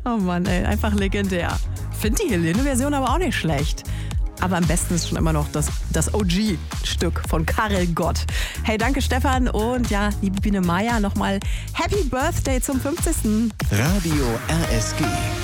Oh Mann, ey, einfach legendär. Finde die Helene-Version aber auch nicht schlecht. Aber am besten ist schon immer noch das OG-Stück von Karel Gott. Hey, danke Stefan und ja, liebe Biene Maya, nochmal Happy Birthday zum 50. Radio RSG.